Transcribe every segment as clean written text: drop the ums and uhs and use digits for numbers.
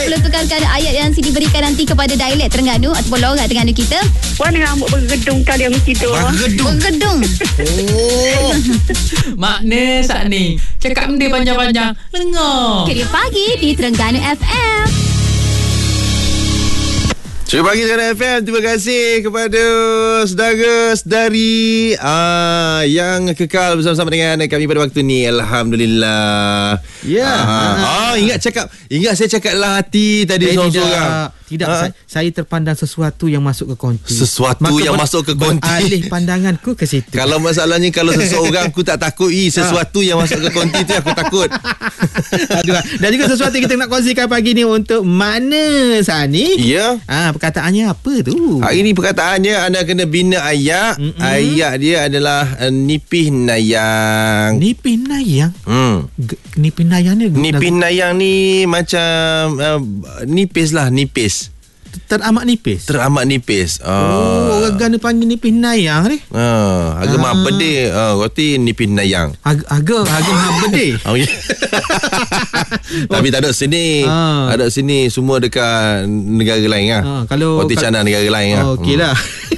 Tolong tukarkan ayat yang Siti berikan nanti kepada dialek Terengganu ataupun logat Terengganu kita. Warna rambut bergedung kali yang tidur. Bergedung. Oh. Makna saat ni cakap benda panjang-panjang dengar. Kerja pagi di Terengganu FM. Terima pagi Terengganu FM. Terima kasih kepada saudara-saudari yang kekal bersama-sama dengan kami pada waktu ni. Alhamdulillah. Ya. Ingat saya cakap lah hati tadi seorang-seorang. Tidak, saya terpandang sesuatu yang masuk ke konti. Masuk ke konti. Beralih pandanganku ke situ. Kalau masalahnya kalau seseorang aku tak takut, sesuatu yang masuk ke konti tu aku takut. Aduh. Dan juga sesuatu yang kita nak kongsikan pagi ni untuk makna Sani. Ya. Perkataannya apa tu? Hari ni perkataannya anda kena bina ayat. Ayat dia adalah nipih nayang. Nipih nayang? Nipih nayang ni? Nipih nayang ni macam nipis lah, nipis. Teramat nipis. Orang Gana panggil nipis nayang ni. Agak mah pedih. Roti nipis nayang. Agak mah pedih. Tapi tak ada sini. Ada sini semua dekat negara lain lah. Kalau roti canai negara lain lah. Okeylah.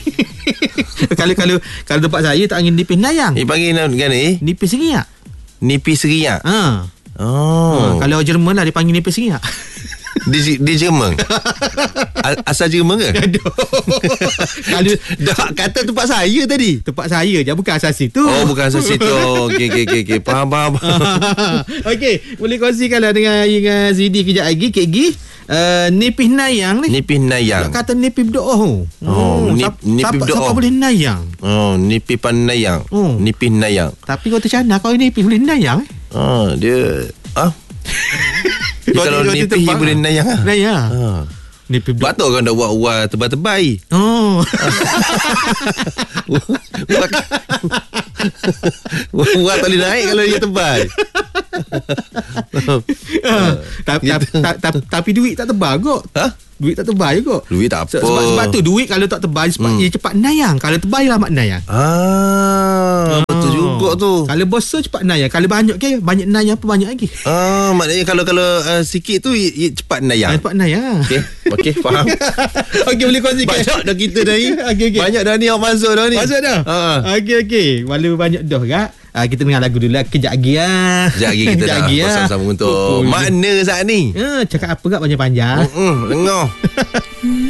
Kalau tempat saya tak angin nipis nayang. Panggil negara ni? Nipis seriak. Nipis seriak. Kalau Jerman lah dia panggil nipis seriak. Di Jerman. Asal Jerman ke? Kalau dah kata tempat saya tadi. Tempat saya je, bukan asal situ. Bukan asal situ. Okey. Faham. Okey, boleh kongsikanlah dengan Zidi kejap lagi, Kek Gi. Nipis nayang ni. Nipis nayang. Kata nipis berdoa. Nipis berdoa. Siapa boleh nayang? Nipis panayang. Nipis nayang. Tapi kau tercana kau nipis boleh nayang. Dia kalau nipis boleh nayang lah. Nayang. Nipis berdoa. Patut kau nak buat uar tebal-tebal. Uar tak boleh naik kalau dia tebal. Tapi duit tak tebal kot. Duit tak tebal je kot. Duit tak apa. Sebab tu duit kalau tak tebal dia cepat nayang. Kalau tebal lah mak nayang. Betul juga tu. Kalau besar cepat nayang. Kalau banyak banyak nayang apa banyak lagi. Maknanya kalau sikit tu cepat nayang. Cepat nayang. Okey, faham. Okey, boleh kongsikan. Banyak dah kita dah ni. Okay. Banyak dah ni yang masuk dah ni. Masuk dah? Okey. Walau banyak dah kak. Kita dengar lagu dulu. Kejap lagi kita dah bersama-sama untuk makna saat ni. Cakap apa kak panjang-panjang. Dengar.